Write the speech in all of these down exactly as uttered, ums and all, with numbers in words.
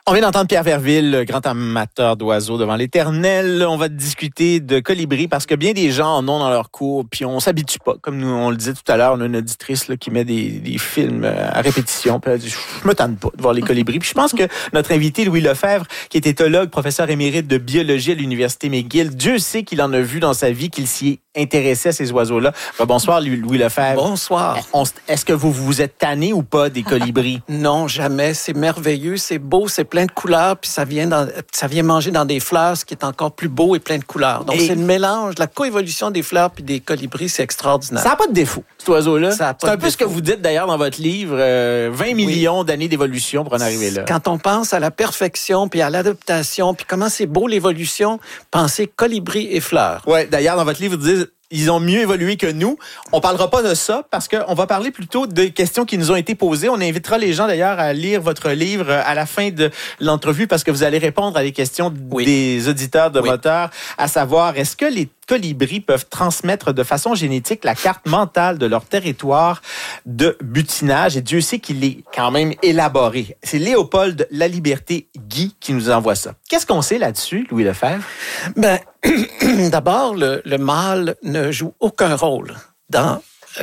On vient d'entendre Pierre Verville, grand amateur d'oiseaux devant l'Éternel. On va discuter de colibris parce que bien des gens en ont dans leur cours, puis on s'habitue pas. Comme nous, on le disait tout à l'heure, on a une auditrice là, qui met des, des films à répétition, puis elle dit « Je me tente pas de voir les colibris ». Puis je pense que notre invité, Louis Lefebvre, qui est éthologue, professeur émérite de biologie à l'Université McGill, Dieu sait qu'il en a vu dans sa vie, qu'il s'y est intéressé à ces oiseaux-là. Ben, bonsoir, Louis Lefebvre. Bonsoir. On, est-ce que vous vous êtes tanné ou pas des colibris? Non, jamais. C'est merveilleux, c'est beau, c'est plein de couleurs, puis ça vient, dans, ça vient manger dans des fleurs, ce qui est encore plus beau et plein de couleurs. Donc, et c'est le mélange, la coévolution des fleurs puis des colibris, c'est extraordinaire. Ça n'a pas de défaut, cet oiseau-là. Ça a pas c'est un de peu défaut. ce que vous dites d'ailleurs dans votre livre, euh, vingt millions oui. d'années d'évolution pour en arriver là. Quand on pense à la perfection, puis à l'adaptation, puis comment c'est beau l'évolution, pensez colibris et fleurs. Oui, d'ailleurs, dans votre livre, vous dites... Ils ont mieux évolué que nous. On parlera pas de ça parce qu'on va parler plutôt des questions qui nous ont été posées. On invitera les gens d'ailleurs à lire votre livre à la fin de l'entrevue parce que vous allez répondre à des questions oui. des auditeurs de oui. Moteurs, à savoir, est-ce que les colibris peuvent transmettre de façon génétique la carte mentale de leur territoire de butinage? Et Dieu sait qu'il est quand même élaboré. C'est Léopold Laliberté-Guy qui nous envoie ça. Qu'est-ce qu'on sait là-dessus, Louis Lefebvre? Ben, d'abord, le, le mâle ne joue aucun rôle dans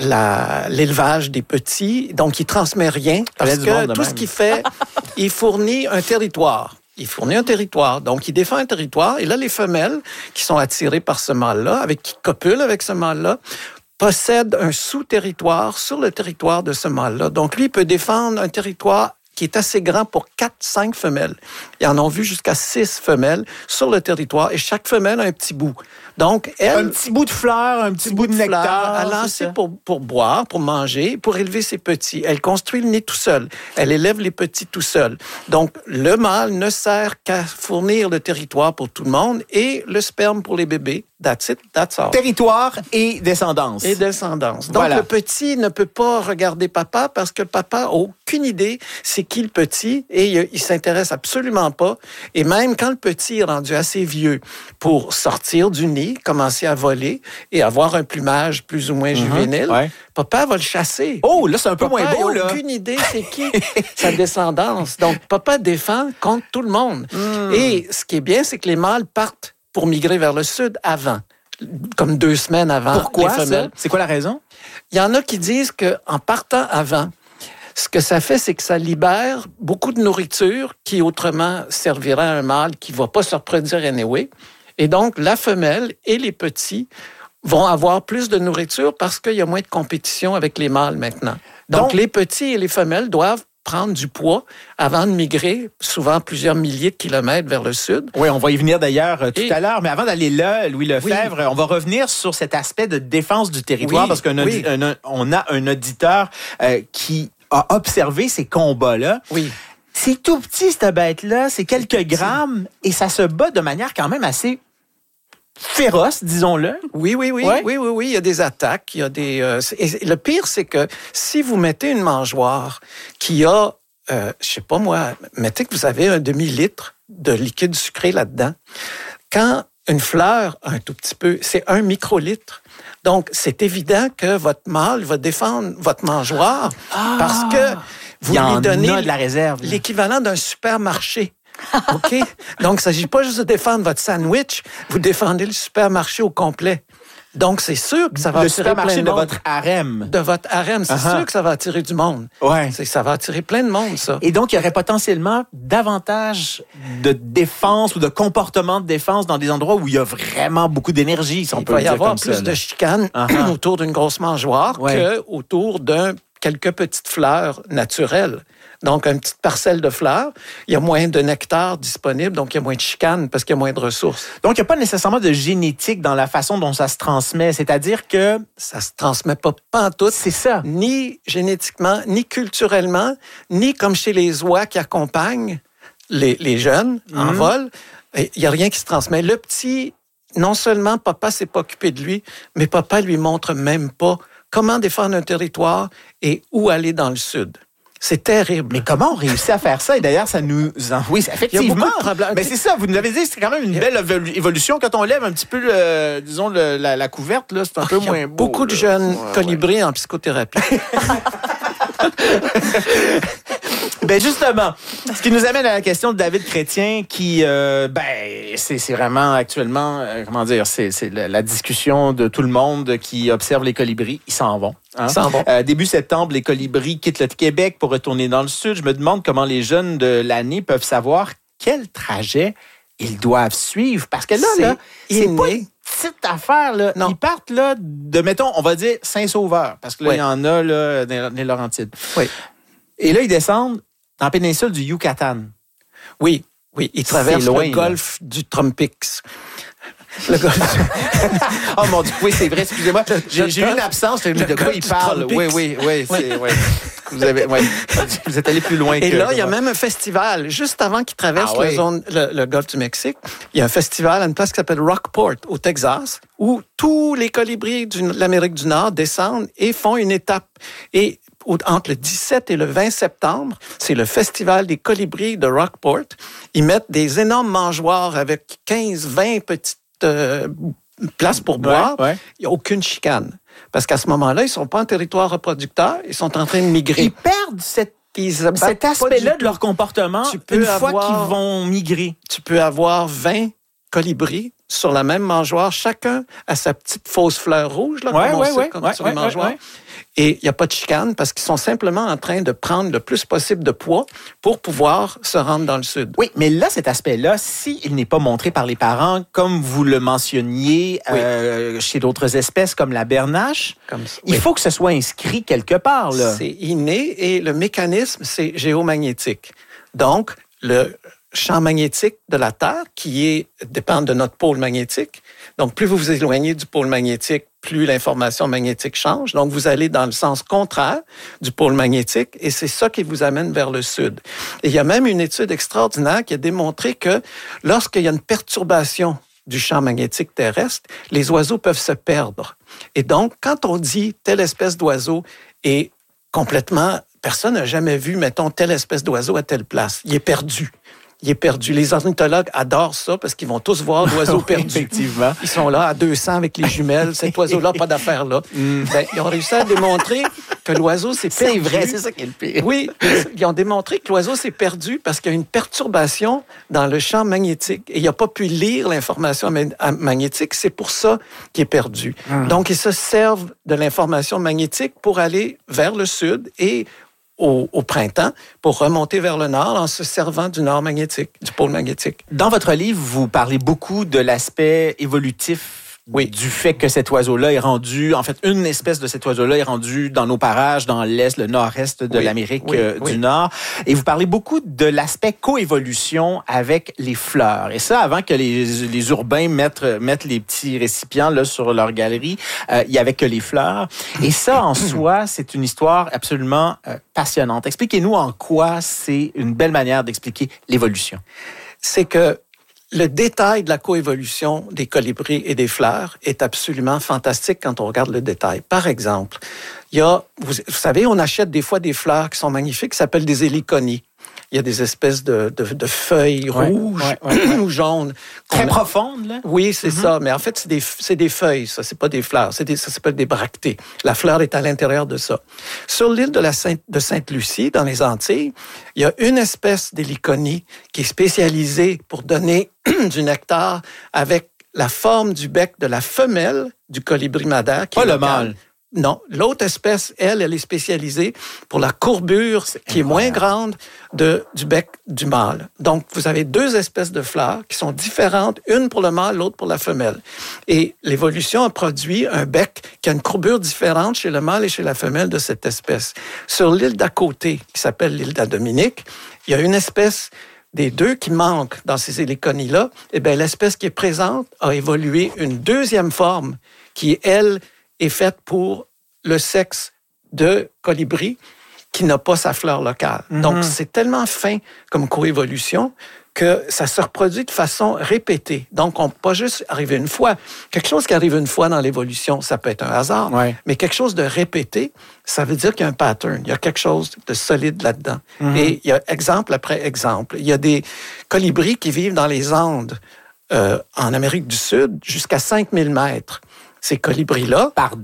la, l'élevage des petits, donc il ne transmet rien, parce que tout ce qu'il fait, il fournit un territoire. Il fournit un territoire, donc il défend un territoire, et là, les femelles qui sont attirées par ce mâle-là, avec qui copulent avec ce mâle-là, possèdent un sous-territoire sur le territoire de ce mâle-là. Donc lui, il peut défendre un territoire qui est assez grand pour quatre cinq femelles. Ils en ont vu jusqu'à six femelles sur le territoire, et chaque femelle a un petit bout. Donc, elle... Un petit bout de fleurs, un petit, petit bout de, de nectar. Fleurs, à lancer pour, pour boire, pour manger, pour élever ses petits. Elle construit le nid tout seul. Elle élève les petits tout seul. Donc, le mâle ne sert qu'à fournir le territoire pour tout le monde et le sperme pour les bébés. That's it, that's all. Territoire et descendance. Et descendance. Donc, voilà. Le petit ne peut pas regarder papa parce que papa n'a aucune idée c'est qui le petit et il, il s'intéresse absolument pas. Et même quand le petit est rendu assez vieux pour sortir du nid, commencer à voler et avoir un plumage plus ou moins mm-hmm. juvénile, ouais. Papa va le chasser. Oh, là, c'est un peu papa moins beau, là. Papa n'a aucune idée c'est qui sa descendance. Donc, papa défend contre tout le monde. Mm. Et ce qui est bien, c'est que les mâles partent pour migrer vers le sud avant, comme deux semaines avant. Pourquoi, les femelles. Ça? C'est quoi la raison? Il y en a qui disent qu'en partant avant, ce que ça fait, c'est que ça libère beaucoup de nourriture qui autrement servirait à un mâle qui ne va pas se reproduire anyway. Et donc, la femelle et les petits vont avoir plus de nourriture parce qu'il y a moins de compétition avec les mâles maintenant. Donc, donc les petits et les femelles doivent prendre du poids avant de migrer, souvent plusieurs milliers de kilomètres vers le sud. Oui, on va y venir d'ailleurs euh, tout et... à l'heure. Mais avant d'aller là, Louis Lefebvre, oui. on va revenir sur cet aspect de défense du territoire oui, parce qu'on oui. on a un auditeur euh, qui a observé ces combats-là. Oui. C'est tout petit, cette bête-là. C'est quelques c'est grammes et ça se bat de manière quand même assez féroce, disons-le. Oui, oui, oui, ouais. oui, oui, oui. Il y a des attaques, il y a des. Euh, et le pire, c'est que si vous mettez une mangeoire qui a, euh, je sais pas moi, mettez que vous avez un demi-litre de liquide sucré là-dedans. Quand une fleur a un tout petit peu, c'est un microlitre. Donc, c'est évident que votre mâle va défendre votre mangeoire ah, parce que vous lui donnez de la réserve, l'équivalent d'un supermarché. OK? Donc, il ne s'agit pas juste de défendre votre sandwich, vous défendez le supermarché au complet. Donc, c'est sûr que ça va le attirer plein de monde. Le supermarché de votre harem. De votre harem, c'est uh-huh. sûr que ça va attirer du monde. Ouais. C'est, ça va attirer plein de monde, ça. Et donc, il y aurait potentiellement davantage de défense ou de comportement de défense dans des endroits où il y a vraiment beaucoup d'énergie, si on il peut le dire dire. Il va y avoir comme plus ça, de chicanes uh-huh. autour d'une grosse mangeoire ouais. que autour d'un quelques petites fleurs naturelles. Donc, une petite parcelle de fleurs, il y a moins de nectar disponible, donc il y a moins de chicanes parce qu'il y a moins de ressources. Donc, il n'y a pas nécessairement de génétique dans la façon dont ça se transmet, c'est-à-dire que... Ça se transmet pas pantoute. C'est ça. Ni génétiquement, ni culturellement, ni comme chez les oies qui accompagnent les, les jeunes mm-hmm. en vol. Il n'y a rien qui se transmet. Le petit, non seulement papa s'est pas occupé de lui, mais papa lui montre même pas comment défendre un territoire et où aller dans le sud. C'est terrible. Mais comment on réussit à faire ça? Et d'ailleurs, ça nous... Oui, effectivement. Il y a beaucoup de problèmes. Mais c'est ça, vous nous avez dit, c'est quand même une belle évolution. Quand on lève un petit peu, le, disons, le, la, la couverte, là, c'est un oh, peu moins beau. Beaucoup là. de jeunes ouais, colibris ouais. en psychothérapie. Ben justement, ce qui nous amène à la question de David Chrétien, qui, euh, ben, c'est, c'est vraiment actuellement, euh, comment dire, c'est, c'est la, la discussion de tout le monde qui observe les colibris. Ils s'en vont. Hein? Ils s'en vont. Euh, début septembre, les colibris quittent le Québec pour retourner dans le sud. Je me demande comment les jeunes de l'année peuvent savoir quel trajet ils doivent suivre. Parce que là, c'est, là, c'est inné. pas une petite affaire. Là. Non. Ils partent là, de, mettons, on va dire Saint-Sauveur. Parce que là, il oui. y en a là, dans les Laurentides. Oui. Et là, ils descendent dans la péninsule du Yucatan. Oui, oui. Ils traversent loin, le golfe là. Du Tropics. Le golfe. Oh mon Dieu, oui, c'est vrai, excusez-moi. J'ai, j'ai eu une absence, de quoi il parle. Oui, oui, oui, c'est, oui. Vous, avez, oui. Vous êtes allé plus loin. Et que là, il y a même un festival, juste avant qu'ils traversent ah, oui. la zone, le, le golfe du Mexique, il y a un festival à une place qui s'appelle Rockport, au Texas, où tous les colibris de l'Amérique du Nord descendent et font une étape. Et entre le dix-sept et le vingt septembre, c'est le festival des colibris de Rockport. Ils mettent des énormes mangeoires avec quinze vingt petites euh, places pour boire. Ouais, ouais. Il n'y a aucune chicane. Parce qu'à ce moment-là, ils ne sont pas en territoire reproducteur, ils sont en train de migrer. Ils perdent cette, cet aspect-là de leur comportement tu peux une avoir, fois qu'ils vont migrer. Tu peux avoir vingt colibris sur la même mangeoire, chacun a sa petite fausse fleur rouge, là, ouais, comme ouais, on sait, ouais, comme ouais, sur ouais, les mangeoires. Ouais, ouais. Et il n'y a pas de chicane parce qu'ils sont simplement en train de prendre le plus possible de poids pour pouvoir se rendre dans le sud. Oui, mais là, cet aspect-là, s'il n'est pas montré par les parents, comme vous le mentionniez oui. euh, chez d'autres espèces comme la bernache, comme ça, oui. il faut que ce soit inscrit quelque part. Là. C'est inné et le mécanisme, c'est géomagnétique. Donc, le champ magnétique de la Terre, qui est, dépend de notre pôle magnétique. Donc, plus vous vous éloignez du pôle magnétique, plus l'information magnétique change. Donc, vous allez dans le sens contraire du pôle magnétique et c'est ça qui vous amène vers le sud. Et il y a même une étude extraordinaire qui a démontré que lorsqu'il y a une perturbation du champ magnétique terrestre, les oiseaux peuvent se perdre. Et donc, quand on dit telle espèce d'oiseau est complètement... Personne n'a jamais vu, mettons, telle espèce d'oiseau à telle place. Il est perdu. Il est perdu. Les ornithologues adorent ça parce qu'ils vont tous voir l'oiseau oui, perdu. Effectivement. Ils sont là à deux cents avec les jumelles. Cet oiseau-là, pas d'affaire là. Mm. Ben, ils ont réussi à démontrer que l'oiseau s'est perdu. C'est vrai, c'est ça qui est le pire. Oui, ils ont démontré que l'oiseau s'est perdu parce qu'il y a une perturbation dans le champ magnétique et il n'a pas pu lire l'information magnétique. C'est pour ça qu'il est perdu. Mm. Donc, ils se servent de l'information magnétique pour aller vers le sud et Au, au printemps pour remonter vers le nord en se servant du nord magnétique, du pôle magnétique. Dans votre livre, vous parlez beaucoup de l'aspect évolutif oui. du fait que cet oiseau-là est rendu, en fait, une espèce de cet oiseau-là est rendue dans nos parages, dans l'est, le nord-est de oui. l'Amérique oui. Euh, oui. du Nord. Et vous parlez beaucoup de l'aspect coévolution avec les fleurs. Et ça, avant que les, les urbains mettent, mettent les petits récipients là, sur leur galerie, euh, il n'y avait que les fleurs. Et ça, en soi, c'est une histoire absolument euh, passionnante. Expliquez-nous en quoi c'est une belle manière d'expliquer l'évolution. C'est que le détail de la coévolution des colibris et des fleurs est absolument fantastique quand on regarde le détail. Par exemple, il y a, vous, vous savez, on achète des fois des fleurs qui sont magnifiques, qui s'appellent des héliconies. Il y a des espèces de, de, de feuilles ouais, rouges ouais, ouais, ouais. ou jaunes. Très a... profondes, là? Oui, c'est mm-hmm. ça. Mais en fait, c'est des, c'est des feuilles, ça. C'est pas des fleurs. C'est des, ça s'appelle des bractées. La fleur est à l'intérieur de ça. Sur l'île de, la Sainte, de Sainte-Lucie, dans les Antilles, il y a une espèce d'héliconie qui est spécialisée pour donner du nectar avec la forme du bec de la femelle du colibri madère. Qui pas est le mâle. Non, l'autre espèce, elle, elle est spécialisée pour la courbure c'est qui est moins grande de, du bec du mâle. Donc, vous avez deux espèces de fleurs qui sont différentes, une pour le mâle, l'autre pour la femelle. Et l'évolution a produit un bec qui a une courbure différente chez le mâle et chez la femelle de cette espèce. Sur l'île d'à côté, qui s'appelle l'île de la Dominique, il y a une espèce des deux qui manquent dans ces héliconies-là. Eh bien, l'espèce qui est présente a évolué une deuxième forme qui, elle, est faite pour le sexe de colibri qui n'a pas sa fleur locale. Mm-hmm. Donc, c'est tellement fin comme coévolution que ça se reproduit de façon répétée. Donc, on ne peut pas juste arriver une fois. Quelque chose qui arrive une fois dans l'évolution, ça peut être un hasard, ouais. mais quelque chose de répété, ça veut dire qu'il y a un pattern, il y a quelque chose de solide là-dedans. Mm-hmm. Et il y a exemple après exemple. Il y a des colibris qui vivent dans les Andes, euh, en Amérique du Sud, jusqu'à cinq mille mètres. Ces colibris-là... Pardon?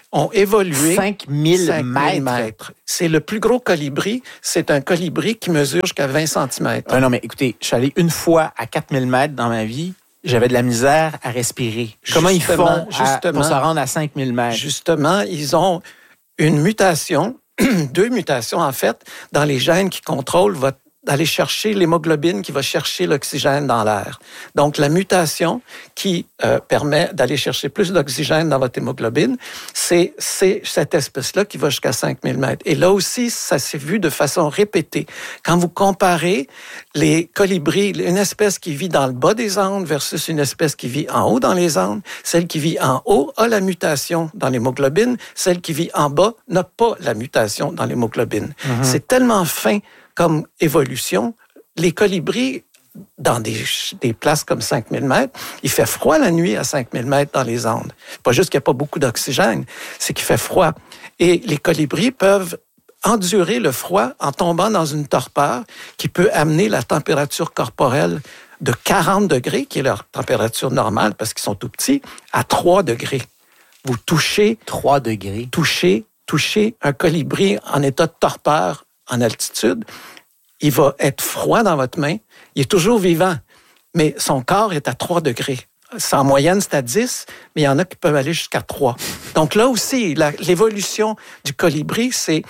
ont évolué. cinq mille mètres. C'est le plus gros colibri. C'est un colibri qui mesure jusqu'à vingt centimètres. Non, non, mais écoutez, je suis allé une fois à quatre mille mètres dans ma vie. J'avais de la misère à respirer. Comment ils font à, pour se rendre à cinq mille mètres? Justement, ils ont une mutation, deux mutations en fait, dans les gènes qui contrôlent votre d'aller chercher l'hémoglobine qui va chercher l'oxygène dans l'air. Donc, la mutation qui euh, permet d'aller chercher plus d'oxygène dans votre hémoglobine, c'est, c'est cette espèce-là qui va jusqu'à cinq mille mètres. Et là aussi, ça s'est vu de façon répétée. Quand vous comparez les colibris, une espèce qui vit dans le bas des Andes versus une espèce qui vit en haut dans les Andes, celle qui vit en haut a la mutation dans l'hémoglobine, celle qui vit en bas n'a pas la mutation dans l'hémoglobine. Mm-hmm. C'est tellement fin comme évolution. Les colibris, dans des, des places comme cinq mille mètres, il fait froid la nuit à cinq mille mètres dans les Andes. Pas juste qu'il n'y a pas beaucoup d'oxygène, c'est qu'il fait froid. Et les colibris peuvent endurer le froid en tombant dans une torpeur qui peut amener la température corporelle de quarante degrés, qui est leur température normale parce qu'ils sont tout petits, à trois degrés. Vous touchez... trois degrés. Touchez, touchez un colibri en état de torpeur en altitude, il va être froid dans votre main. Il est toujours vivant, mais son corps est à trois degrés. En moyenne, c'est à dix, mais il y en a qui peuvent aller jusqu'à trois. Donc là aussi, la, l'évolution du colibri, c'est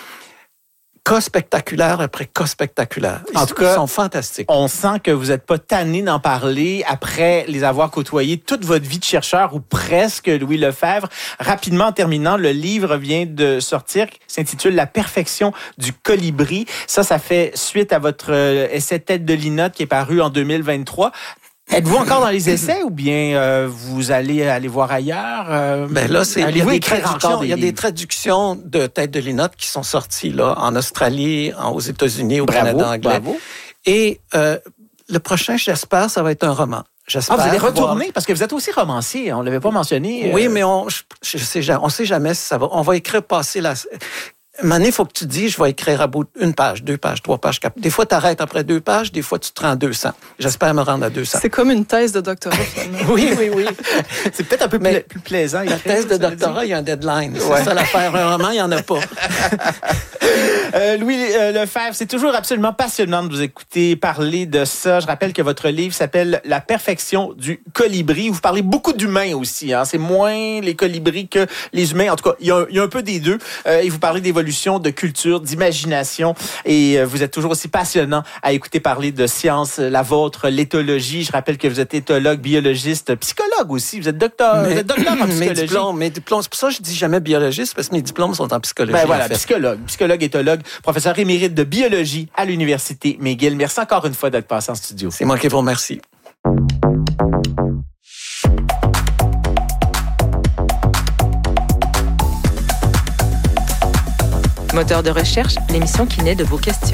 cas spectaculaire après cas spectaculaire. Ils, en tout cas, ils sont fantastiques. On sent que vous n'êtes pas tanné d'en parler après les avoir côtoyés toute votre vie de chercheur ou presque, Louis Lefebvre. Rapidement, en terminant, le livre vient de sortir, qui s'intitule « La perfection du colibri ». Ça, ça fait suite à votre essai Tête de linotte qui est paru en deux mille vingt-trois. Êtes-vous encore dans les essais ou bien euh, vous allez aller voir ailleurs? Euh, ben là, c'est, il y a, des traductions, il y a des traductions de Tête de linotte qui sont sorties là, en Australie, en, aux États-Unis, au bravo, Canada anglais. Bravo. Et euh, le prochain, j'espère, ça va être un roman. J'espère. Ah, vous allez retourner? Voir... Parce que vous êtes aussi romancier, on ne l'avait pas mentionné. Oui, euh... mais on je, je sais, on sait jamais si ça va. On va écrire passer la... Mané, il faut que tu te dises, je vais écrire à bout une page, deux pages, trois pages, quatre. Des fois, tu arrêtes après deux pages, des fois, tu te rends à deux cents. J'espère me rendre à deux cents. C'est comme une thèse de doctorat, finalement. Oui, oui, oui. C'est peut-être un peu Mais plus plaisant. La thèse de doctorat, il y a un deadline. Ouais. C'est ça l'affaire. Un roman, il n'y en a pas. euh, Louis euh, Lefebvre, c'est toujours absolument passionnant de vous écouter parler de ça. Je rappelle que votre livre s'appelle « La perfection du colibri ». Vous parlez beaucoup d'humains aussi. Hein? C'est moins les colibris que les humains. En tout cas, il y a, il y a un peu des deux. Euh, et vous parlez d'évolution, de culture, d'imagination. Et euh, vous êtes toujours aussi passionnant à écouter parler de science, la vôtre, l'éthologie. Je rappelle que vous êtes éthologue, biologiste, psychologue aussi. Vous êtes docteur, mais, vous êtes docteur en psychologie. Mes diplômes, mes diplômes, c'est pour ça que je dis jamais biologiste, parce que mes diplômes sont en psychologie. Ben voilà, en fait. psychologue, psychologue, éthologue, professeur émérite de biologie à l'Université McGill. Merci encore une fois d'être passé en studio. C'est moi qui vous remercie. Moteur de recherche, l'émission qui naît de vos questions.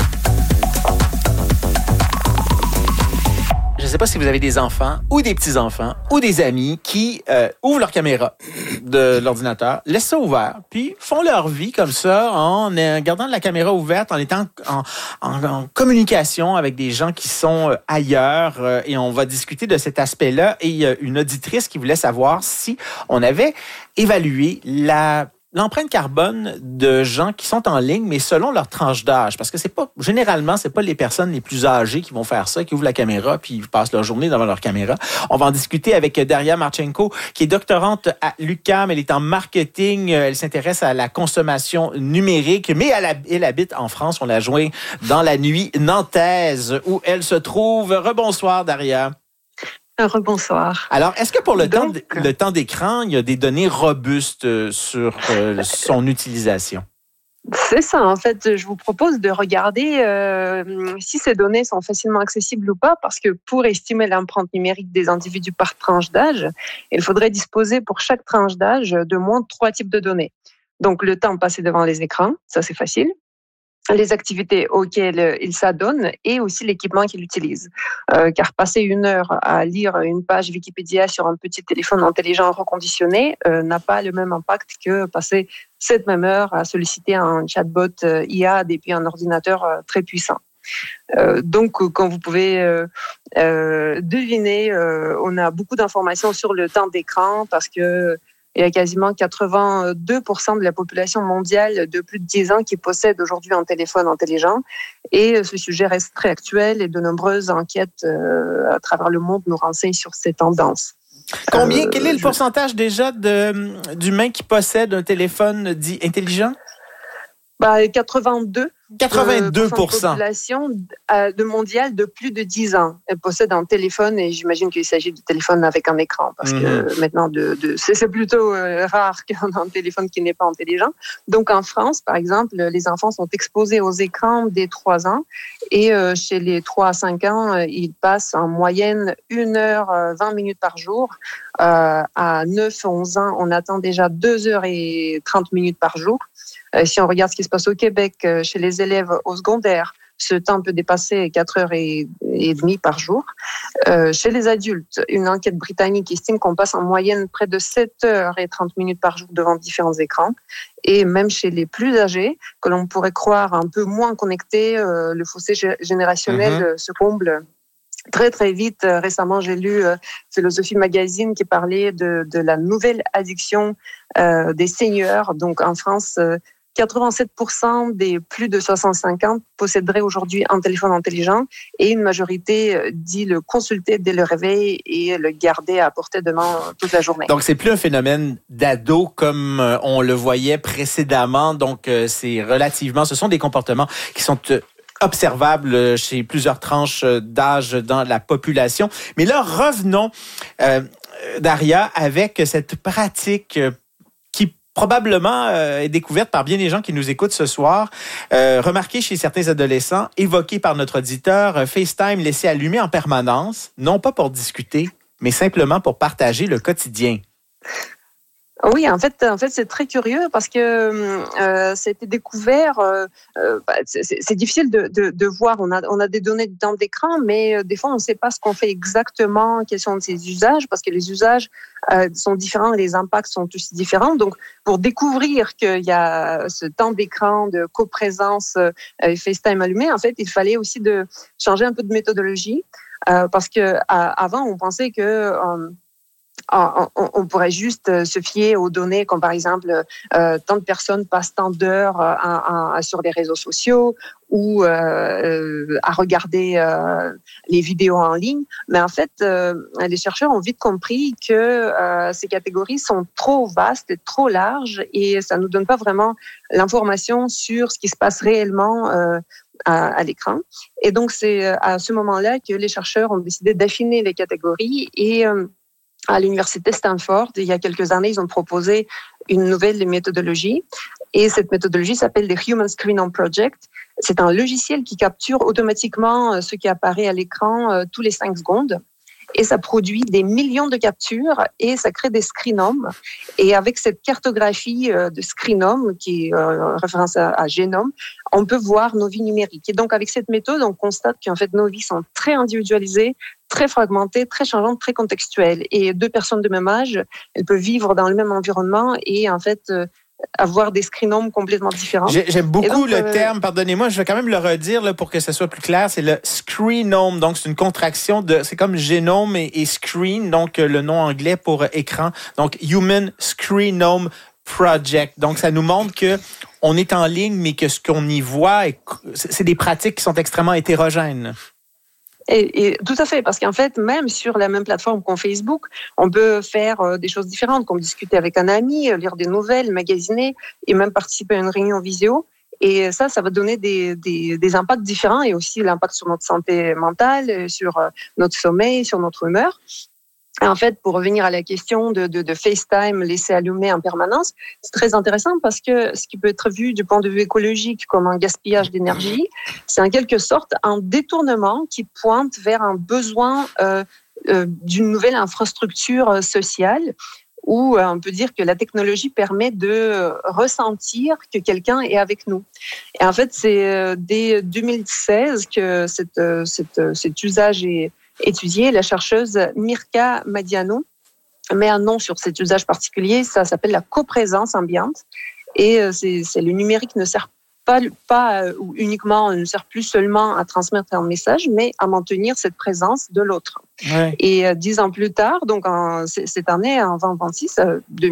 Je ne sais pas si vous avez des enfants ou des petits-enfants ou des amis qui euh, ouvrent leur caméra de l'ordinateur, laissent ça ouvert, puis font leur vie comme ça en gardant la caméra ouverte, en étant en, en, en communication avec des gens qui sont ailleurs. Et on va discuter de cet aspect-là. Et il y a une auditrice qui voulait savoir si on avait évalué la... l'empreinte carbone de gens qui sont en ligne, mais selon leur tranche d'âge. Parce que c'est pas, généralement, c'est pas les personnes les plus âgées qui vont faire ça, qui ouvrent la caméra puis ils passent leur journée devant leur caméra. On va en discuter avec Daria Marchenko, qui est doctorante à l'U Q A M. Elle est en marketing. Elle s'intéresse à la consommation numérique, mais elle, elle habite en France. On la joint dans la nuit nantaise où elle se trouve. Rebonsoir, Daria. Rebonsoir. Alors, est-ce que pour le, Donc, temps, le temps d'écran, il y a des données robustes sur euh, son utilisation? C'est ça. En fait, je vous propose de regarder euh, si ces données sont facilement accessibles ou pas, parce que pour estimer l'empreinte numérique des individus par tranche d'âge, il faudrait disposer pour chaque tranche d'âge de moins de trois types de données. Donc, le temps passé devant les écrans, ça c'est facile. Les activités auxquelles il s'adonne et aussi l'équipement qu'il utilise. Euh, car passer une heure à lire une page Wikipédia sur un petit téléphone intelligent reconditionné euh, n'a pas le même impact que passer cette même heure à solliciter un chatbot euh, I A depuis un ordinateur euh, très puissant. Euh, donc, comme vous pouvez euh, euh, deviner, euh, on a beaucoup d'informations sur le temps d'écran parce que Il y a quasiment quatre-vingt-deux pour cent de la population mondiale de plus de dix ans qui possède aujourd'hui un téléphone intelligent. Et ce sujet reste très actuel et de nombreuses enquêtes euh, à travers le monde nous renseignent sur ces tendances. Combien, euh, quel est le je... pourcentage déjà de, d'humains qui possèdent un téléphone dit intelligent? Bah, quatre-vingt-deux. quatre-vingt-deux pour cent. De population de mondiale de plus de dix ans. Elle possède un téléphone et j'imagine qu'il s'agit de téléphone avec un écran parce mmh. que maintenant, de, de, c'est, c'est plutôt euh, rare qu'on ait un téléphone qui n'est pas intelligent. Donc en France, par exemple, les enfants sont exposés aux écrans dès trois ans et euh, chez les trois à cinq ans, euh, ils passent en moyenne une heure vingt minutes par jour. Euh, à neuf à onze ans, on attend déjà deux heures trente minutes par jour. Euh, si on regarde ce qui se passe au Québec, euh, chez les élèves au secondaire, ce temps peut dépasser quatre heures et demie par jour. Euh, chez les adultes, une enquête britannique estime qu'on passe en moyenne près de sept heures trente minutes par jour devant différents écrans. Et même chez les plus âgés, que l'on pourrait croire un peu moins connectés, euh, le fossé générationnel mmh. se comble très, très vite. Récemment, j'ai lu euh, Philosophie Magazine qui parlait de, de la nouvelle addiction euh, des seniors. Donc, en France, euh, quatre-vingt-sept pour cent des plus de soixante-cinq ans posséderaient aujourd'hui un téléphone intelligent et une majorité dit le consulter dès le réveil et le garder à portée de main toute la journée. Donc, c'est plus un phénomène d'ado comme on le voyait précédemment. Donc, c'est relativement, ce sont des comportements qui sont observables chez plusieurs tranches d'âge dans la population. Mais là, revenons, euh, Daria, avec cette pratique qui probablement euh, est découverte par bien des gens qui nous écoutent ce soir, euh, remarquée chez certains adolescents, évoquée par notre auditeur, euh, FaceTime laissé allumé en permanence, non pas pour discuter, mais simplement pour partager le quotidien. Oui, en fait, en fait, c'est très curieux parce que euh, ça a été découvert. Euh, bah, c'est, c'est difficile de, de, de voir. On a, on a des données de temps d'écran, mais euh, des fois, on ne sait pas ce qu'on fait exactement, quels sont ces usages, parce que les usages euh, sont différents et les impacts sont aussi différents. Donc, pour découvrir qu'il y a ce temps d'écran, de coprésence, euh, FaceTime allumé, en fait, il fallait aussi de changer un peu de méthodologie, euh, parce que à, avant, on pensait que euh, On, on, on pourrait juste se fier aux données comme par exemple euh, tant de personnes passent tant d'heures à, à, sur les réseaux sociaux ou euh, à regarder euh, les vidéos en ligne. Mais en fait, euh, les chercheurs ont vite compris que euh, ces catégories sont trop vastes et trop larges et ça ne nous donne pas vraiment l'information sur ce qui se passe réellement euh, à, à l'écran. Et donc, c'est à ce moment-là que les chercheurs ont décidé d'affiner les catégories et euh, à l'université Stanford, il y a quelques années, ils ont proposé une nouvelle méthodologie. Et cette méthodologie s'appelle le Human Screenome Project. C'est un logiciel qui capture automatiquement ce qui apparaît à l'écran tous les cinq secondes. Et ça produit des millions de captures et ça crée des screenomes. Et avec cette cartographie de screenome, qui est euh, référence à, à génome, on peut voir nos vies numériques. Et donc, avec cette méthode, on constate qu'en fait, nos vies sont très individualisées, très fragmentées, très changeantes, très contextuelles. Et deux personnes de même âge, elles peuvent vivre dans le même environnement et en fait, euh, avoir des screenomes complètement différents. J'aime beaucoup donc, le euh... terme, pardonnez-moi, je vais quand même le redire là, pour que ça soit plus clair, c'est le screenome, donc c'est une contraction de, c'est comme génome et, et screen, donc le nom anglais pour écran, donc Human Screenome Project. Donc ça nous montre que on est en ligne, mais que ce qu'on y voit, c'est des pratiques qui sont extrêmement hétérogènes. Et, et tout à fait, parce qu'en fait, même sur la même plateforme qu'en Facebook, on peut faire euh, des choses différentes, comme discuter avec un ami, lire des nouvelles, magasiner et même participer à une réunion visio. Et ça, ça va donner des, des, des impacts différents et aussi l'impact sur notre santé mentale, sur euh, notre sommeil, sur notre humeur. En fait, pour revenir à la question de, de, de FaceTime laissé allumé en permanence, c'est très intéressant parce que ce qui peut être vu du point de vue écologique comme un gaspillage d'énergie, c'est en quelque sorte un détournement qui pointe vers un besoin euh, euh, d'une nouvelle infrastructure sociale où on peut dire que la technologie permet de ressentir que quelqu'un est avec nous. Et en fait, c'est dès deux mille seize que cette, cette, cet usage est étudié. La chercheuse Mirka Madiano met un nom sur cet usage particulier, ça s'appelle la coprésence ambiante. Et c'est, c'est le numérique ne sert pas, pas ou uniquement, ne sert plus seulement à transmettre un message, mais à maintenir cette présence de l'autre. Ouais. Et dix ans plus tard, donc en, cette année, en vingt vingt-six, deux mille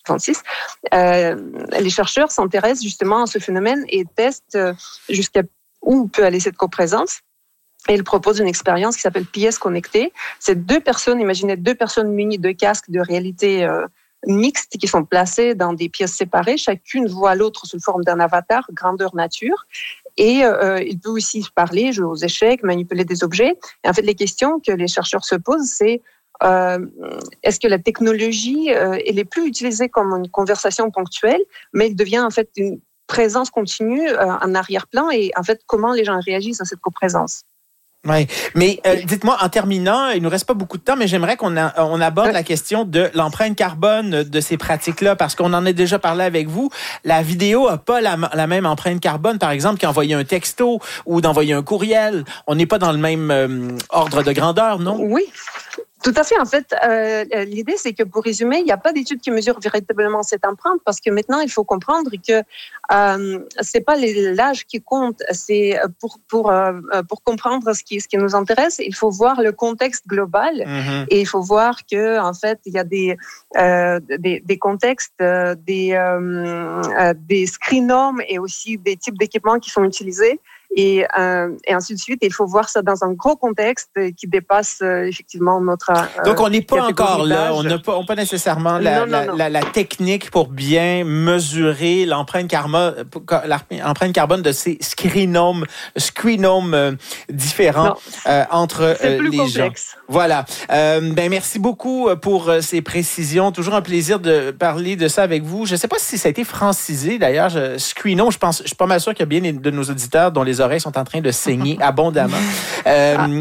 trente-six, euh, les chercheurs s'intéressent justement à ce phénomène et testent jusqu'à où peut aller cette coprésence. Et ils proposent une expérience qui s'appelle pièces connectées. C'est deux personnes, imaginez deux personnes munies de casques de réalité euh, mixtes qui sont placées dans des pièces séparées. Chacune voit l'autre sous forme d'un avatar, grandeur nature. Et euh, il peut aussi parler, jouer aux échecs, manipuler des objets. Et en fait, les questions que les chercheurs se posent, c'est euh, est-ce que la technologie, euh, elle est plus utilisée comme une conversation ponctuelle, mais elle devient en fait une présence continue euh, en arrière-plan, et en fait, comment les gens réagissent à cette coprésence. Oui, mais euh, dites-moi, en terminant, il nous reste pas beaucoup de temps, mais j'aimerais qu'on a, on aborde ouais. la question de l'empreinte carbone de ces pratiques-là, parce qu'on en a déjà parlé avec vous. La vidéo a pas la, la même empreinte carbone, par exemple, qu'envoyer un texto ou d'envoyer un courriel. On n'est pas dans le même euh, ordre de grandeur, non? Oui. Tout à fait. En fait, euh, l'idée, c'est que pour résumer, il n'y a pas d'études qui mesurent véritablement cette empreinte, parce que maintenant, il faut comprendre que euh, c'est pas l'âge qui compte. C'est pour pour euh, pour comprendre ce qui ce qui nous intéresse, il faut voir le contexte global, mm-hmm. et il faut voir que en fait, il y a des euh, des, des contextes, euh, des euh, des screenorms et aussi des types d'équipements qui sont utilisés. Et, euh, et ainsi de suite. Et il faut voir ça dans un gros contexte qui dépasse euh, effectivement notre... Euh, Donc, on n'est pas encore là. On n'a pas, on pas nécessairement la, non, non, la, non. La, la technique pour bien mesurer l'empreinte, karma, l'empreinte carbone de ces screenomes, screenomes euh, différents euh, entre c'est euh, plus les complexe. gens. Voilà. Euh, ben, merci beaucoup pour ces précisions. Toujours un plaisir de parler de ça avec vous. Je ne sais pas si ça a été francisé, d'ailleurs. Je, screenome, je pense, je suis pas mal sûr qu'il y a bien de nos auditeurs dont les oreilles sont en train de saigner abondamment. Euh, ah.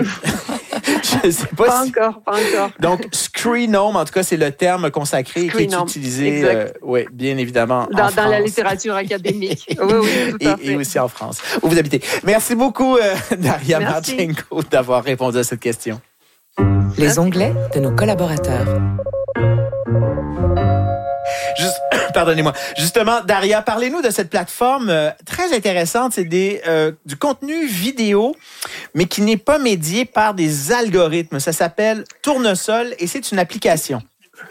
Je sais pas, pas si... encore, pas encore. Donc, screenome, en tout cas, c'est le terme consacré qui est utilisé, euh, oui, bien évidemment, dans, en dans France. la littérature académique. Oui, oui, tout à et, fait. et aussi en France, où vous habitez. Merci beaucoup, euh, Daria Merci. Marchenko, d'avoir répondu à cette question. Les onglets de nos collaborateurs. Juste, pardonnez-moi. Justement, Daria, parlez-nous de cette plateforme euh, très intéressante. C'est des, euh, du contenu vidéo, mais qui n'est pas médié par des algorithmes. Ça s'appelle Tournesol et c'est une application.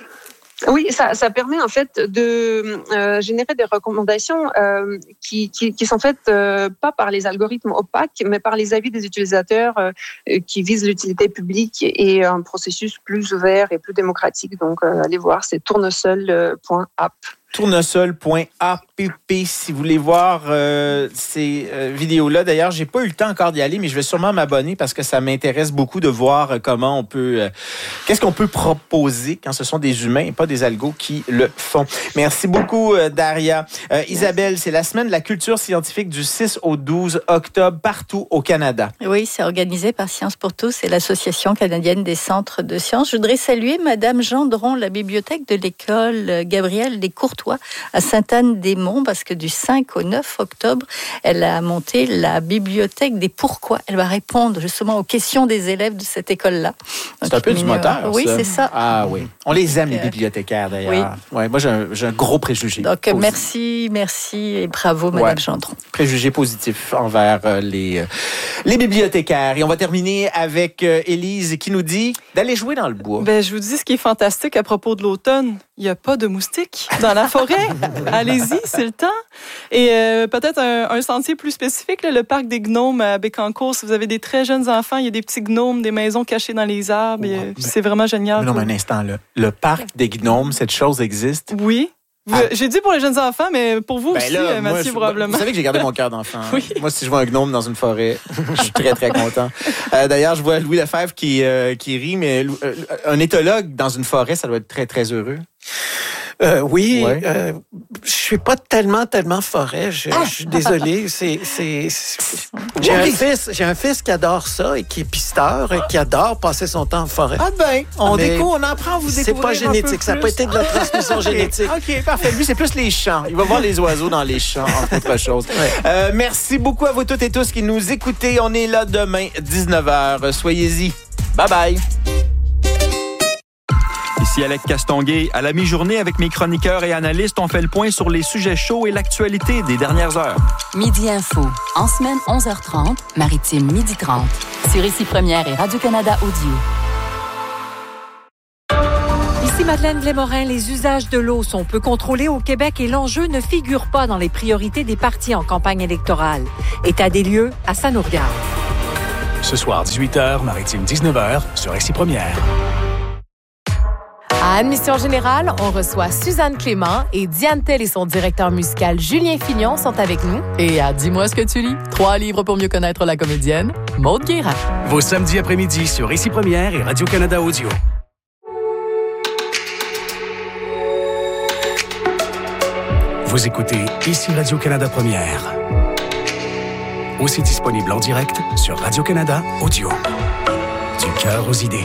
Oui, ça, ça permet en fait de euh, générer des recommandations euh, qui, qui, qui sont faites euh, pas par les algorithmes opaques, mais par les avis des utilisateurs euh, qui visent l'utilité publique et un processus plus ouvert et plus démocratique. Donc, euh, allez voir, c'est tournesol point app. tournesol point app si vous voulez voir euh, ces euh, vidéos-là. D'ailleurs, j'ai pas eu le temps encore d'y aller, mais je vais sûrement m'abonner parce que ça m'intéresse beaucoup de voir comment on peut... Euh, qu'est-ce qu'on peut proposer quand ce sont des humains et pas des algos qui le font. Merci beaucoup, euh, Daria. Euh, Isabelle, c'est la semaine de la culture scientifique du six au douze octobre partout au Canada. Oui, c'est organisé par Sciences pour tous et l'Association canadienne des centres de sciences. Je voudrais saluer Madame Gendron, la bibliothèque de l'école Gabriel Descourtois à Sainte-Anne-des-Monts, parce que du cinq au neuf octobre, elle a monté la bibliothèque des pourquoi. Elle va répondre justement aux questions des élèves de cette école-là. Donc, c'est un peu du moteur, Oui, ça. c'est ça. Ah oui. On les aime, les bibliothécaires, d'ailleurs. Oui. Ouais, moi, j'ai un, j'ai un gros préjugé. Donc, positif. merci, merci et bravo, Madame ouais. Gendron. Préjugé positif envers euh, les, euh, les bibliothécaires. Et on va terminer avec euh, Élise qui nous dit d'aller jouer dans le bois. Ben, je vous dis ce qui est fantastique à propos de l'automne. Il n'y a pas de moustiques dans la forêt. Allez-y, c'est le temps. Et euh, peut-être un, un sentier plus spécifique, là, le parc des gnomes à Bécancour. Si vous avez des très jeunes enfants, il y a des petits gnomes, des maisons cachées dans les arbres. Ouais, et, c'est vraiment génial. Mais non, mais un instant, là. Le parc des gnomes, cette chose existe? Oui. Ah. J'ai dit pour les jeunes enfants, mais pour vous ben aussi, là, Mathieu, moi, probablement. Vous savez que j'ai gardé mon cœur d'enfant. Oui. Moi, si je vois un gnome dans une forêt, je suis très, très content. Euh, d'ailleurs, je vois Louis Lefebvre qui, euh, qui rit, mais euh, un éthologue dans une forêt, ça doit être très, très heureux. Euh, oui, ouais. euh, je suis pas tellement, tellement forêt. Je, ah! je suis désolé. C'est, c'est, c'est... J'ai un fils, j'ai un fils qui adore ça et qui est pisteur et qui adore passer son temps en forêt. Ah ben, on découvre, on apprend à vous découvrir. C'est pas génétique, ça n'a pas été de la transmission okay. génétique. Ok, parfait. Lui, c'est plus les champs. Il va voir les oiseaux dans les champs, entre autres choses. Ouais. Euh, merci beaucoup à vous toutes et tous qui nous écoutez. On est là demain, dix-neuf heures. Soyez-y. Bye bye. Ici Alec Castonguay. À la mi-journée, avec mes chroniqueurs et analystes, on fait le point sur les sujets chauds et l'actualité des dernières heures. Midi Info. En semaine, onze heures trente. Maritime, midi trente. Sur Ici Première et Radio-Canada Audio. Ici Madeleine Blais-Morin, les usages de l'eau sont peu contrôlés au Québec et l'enjeu ne figure pas dans les priorités des partis en campagne électorale. État des lieux à ça nous regarde. Ce soir, dix-huit heures, Maritime dix-neuf heures, sur Ici Première. À Admission Générale, on reçoit Suzanne Clément et Diane Tell et son directeur musical Julien Fignon sont avec nous. Et à Dis-moi ce que tu lis, trois livres pour mieux connaître la comédienne, Maude Guérin. Vos samedis après-midi sur Ici Première et Radio-Canada Audio. Vous écoutez Ici Radio-Canada Première. Aussi disponible en direct sur Radio-Canada Audio. Du cœur aux idées.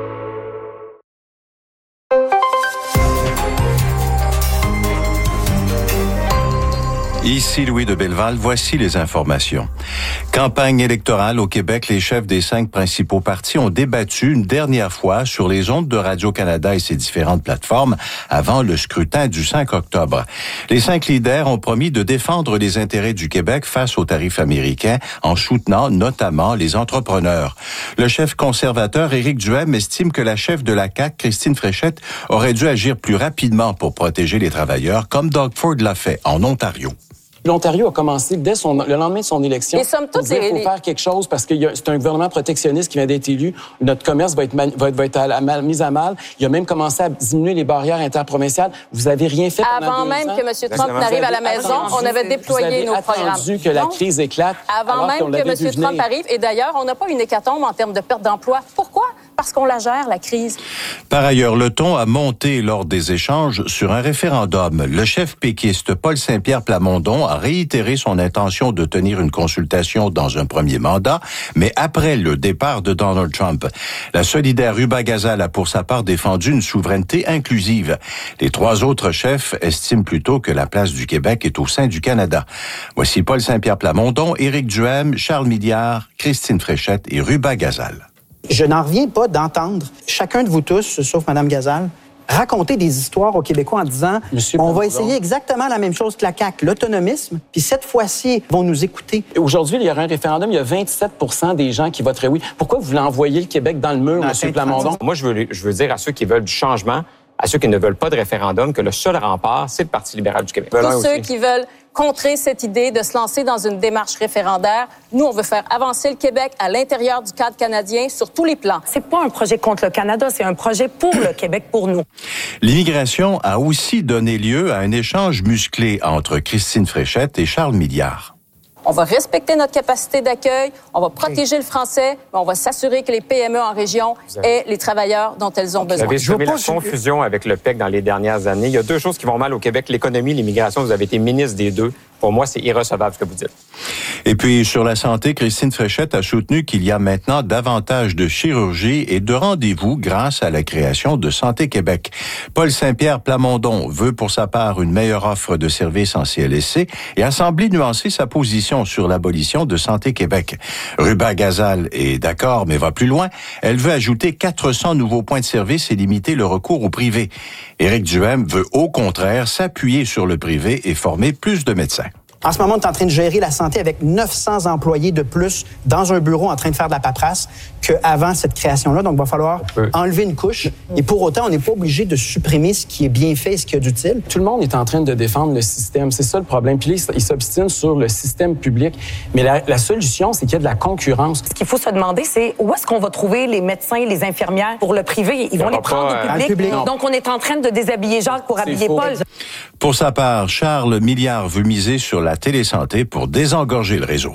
Ici Louis de Belleval, voici les informations. Campagne électorale au Québec, les chefs des cinq principaux partis ont débattu une dernière fois sur les ondes de Radio-Canada et ses différentes plateformes avant le scrutin du cinq octobre. Les cinq leaders ont promis de défendre les intérêts du Québec face aux tarifs américains en soutenant notamment les entrepreneurs. Le chef conservateur Éric Duhem estime que la chef de la C A Q, Christine Fréchette, aurait dû agir plus rapidement pour protéger les travailleurs, comme Doug Ford l'a fait en Ontario. L'Ontario a commencé dès son, le lendemain de son élection. Et somme toute, il faut faire quelque chose parce que c'est un gouvernement protectionniste qui vient d'être élu. Notre commerce va être, man, va, va être à, à, mis à mal. Il a même commencé à diminuer les barrières interprovinciales. Vous n'avez rien fait pendant Avant deux même ans. que M. Trump n'arrive à la maison, on avait déployé nos programmes. Vous avez attendu que la Donc, crise éclate. Avant même que M. Trump arrive. Et d'ailleurs, on n'a pas une hécatombe en termes de perte d'emploi. Pourquoi? Parce qu'on la gère, la crise. Par ailleurs, le ton a monté lors des échanges sur un référendum. Le chef péquiste Paul Saint-Pierre Plamondon a réitéré son intention de tenir une consultation dans un premier mandat, mais après le départ de Donald Trump. La solidaire Ruba Gazal a pour sa part défendu une souveraineté inclusive. Les trois autres chefs estiment plutôt que la place du Québec est au sein du Canada. Voici Paul Saint-Pierre Plamondon, Éric Duhem, Charles Milliard, Christine Fréchette et Ruba Gazal. Je n'en reviens pas d'entendre chacun de vous tous, sauf Mme Gazal, raconter des histoires aux Québécois en disant Monsieur on va essayer exactement la même chose que la C A Q, l'autonomisme, puis cette fois-ci, ils vont nous écouter. Aujourd'hui, il y aura un référendum, il y a vingt-sept pour cent des gens qui voteraient oui. Pourquoi vous voulez envoyer le Québec dans le mur, M. Plamondon? Moi, je veux, je veux dire à ceux qui veulent du changement, à ceux qui ne veulent pas de référendum, que le seul rempart, c'est le Parti libéral du Québec. Tous ceux qui veulent contrer cette idée de se lancer dans une démarche référendaire. Nous, on veut faire avancer le Québec à l'intérieur du cadre canadien sur tous les plans. C'est pas un projet contre le Canada, c'est un projet pour le Québec, pour nous. L'immigration a aussi donné lieu à un échange musclé entre Christine Fréchette et Charles Milliard. On va respecter notre capacité d'accueil, on va protéger le français, mais on va s'assurer que les P M E en région aient les travailleurs dont elles ont besoin. Vous avez semé la confusion avec le P E C dans les dernières années. Il y a deux choses qui vont mal au Québec, l'économie, l'immigration. Vous avez été ministre des deux. Pour moi, c'est irrecevable ce que vous dites. Et puis, sur la santé, Christine Fréchette a soutenu qu'il y a maintenant davantage de chirurgie et de rendez-vous grâce à la création de Santé Québec. Paul Saint-Pierre Plamondon veut pour sa part une meilleure offre de services en C L S C et a semblé nuancer sa position sur l'abolition de Santé Québec. Ruba Gazal est d'accord, mais va plus loin. Elle veut ajouter quatre cents nouveaux points de service et limiter le recours au privé. Éric Duhem veut au contraire s'appuyer sur le privé et former plus de médecins. En ce moment, on est en train de gérer la santé avec neuf cents employés de plus dans un bureau en train de faire de la paperasse qu'avant cette création-là. Donc, il va falloir enlever une couche. Et pour autant, on n'est pas obligé de supprimer ce qui est bien fait et ce qui est d'utile. Tout le monde est en train de défendre le système. C'est ça le problème. Puis là, ils s'obstinent sur le système public. Mais la, la solution, c'est qu'il y a de la concurrence. Ce qu'il faut se demander, c'est où est-ce qu'on va trouver les médecins, les infirmières pour le privé? Ils vont les prendre au public. public. Donc, on est en train de déshabiller Jacques pour habiller Paul. Pour sa part, Charles Milliard veut miser sur la télésanté pour désengorger le réseau.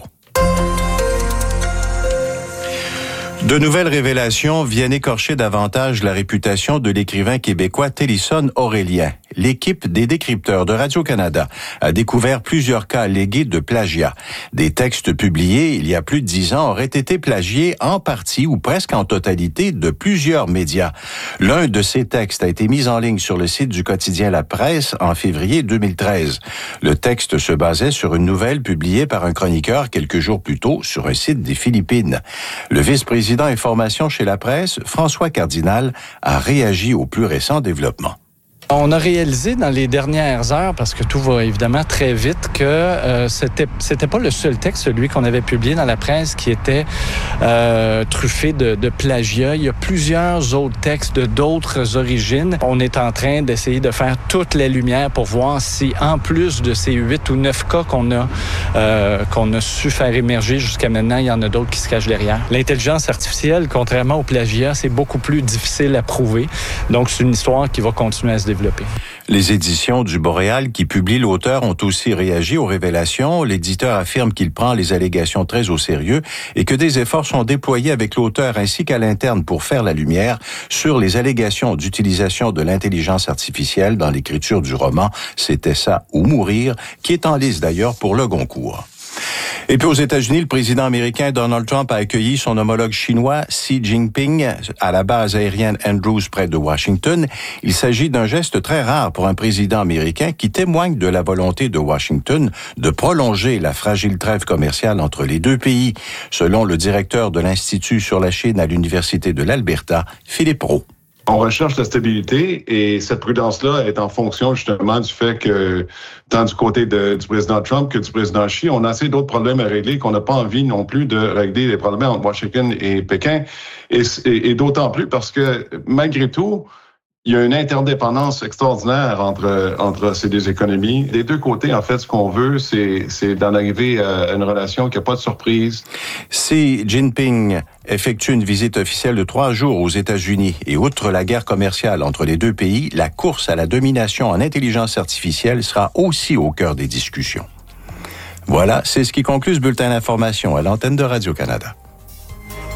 De nouvelles révélations viennent écorcher davantage la réputation de l'écrivain québécois Télisson Aurélien. L'équipe des décrypteurs de Radio-Canada a découvert plusieurs cas allégués de plagiat. Des textes publiés il y a plus de dix ans auraient été plagiés en partie ou presque en totalité de plusieurs médias. L'un de ces textes a été mis en ligne sur le site du quotidien La Presse en février deux mille treize. Le texte se basait sur une nouvelle publiée par un chroniqueur quelques jours plus tôt sur un site des Philippines. Le vice-président Information chez La Presse, François Cardinal, a réagi au plus récent développement. On a réalisé dans les dernières heures, parce que tout va évidemment très vite, que euh, c'était c'était pas le seul texte, celui qu'on avait publié dans la presse, qui était euh, truffé de, de plagiat. Il y a plusieurs autres textes de d'autres origines. On est en train d'essayer de faire toute la lumière pour voir si, en plus de ces huit ou neuf cas qu'on a euh, qu'on a su faire émerger jusqu'à maintenant, il y en a d'autres qui se cachent derrière. L'intelligence artificielle, contrairement au plagiat, c'est beaucoup plus difficile à prouver. Donc, c'est une histoire qui va continuer à se développer. Les éditions du Boréal qui publient l'auteur ont aussi réagi aux révélations. L'éditeur affirme qu'il prend les allégations très au sérieux et que des efforts sont déployés avec l'auteur ainsi qu'à l'interne pour faire la lumière sur les allégations d'utilisation de l'intelligence artificielle dans l'écriture du roman « C'était ça ou mourir » qui est en lice d'ailleurs pour le Goncourt. Et puis aux États-Unis, le président américain Donald Trump a accueilli son homologue chinois Xi Jinping à la base aérienne Andrews près de Washington. Il s'agit d'un geste très rare pour un président américain qui témoigne de la volonté de Washington de prolonger la fragile trêve commerciale entre les deux pays, selon le directeur de l'Institut sur la Chine à l'Université de l'Alberta, Philippe Roux. On recherche la stabilité et cette prudence-là est en fonction justement du fait que tant du côté de, du président Trump que du président Xi, on a assez d'autres problèmes à régler qu'on n'a pas envie non plus de régler les problèmes entre Washington et Pékin. Et, et, et d'autant plus parce que malgré tout, il y a une interdépendance extraordinaire entre entre ces deux économies. Des deux côtés, en fait, ce qu'on veut, c'est c'est d'en arriver à une relation qui n'a pas de surprise. Xi Jinping effectue une visite officielle de trois jours aux États-Unis et outre la guerre commerciale entre les deux pays, la course à la domination en intelligence artificielle sera aussi au cœur des discussions. Voilà, c'est ce qui conclut ce bulletin d'information à l'antenne de Radio-Canada.